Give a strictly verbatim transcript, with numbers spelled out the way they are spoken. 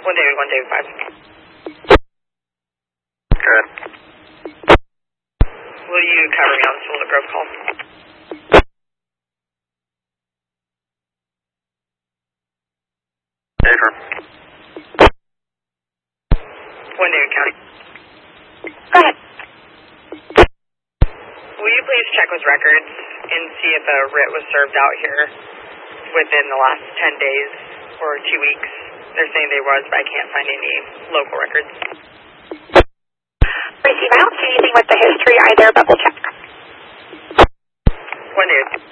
One David, one David five. Good. Will you cover me on the Soldier Grove call? Safer. One David County. Go ahead. Will you please check with records and see if a writ was served out here within the last ten days or two weeks? They're saying there was, but I can't find any local records. Receive. I don't see anything with the history either, but we'll check. One David.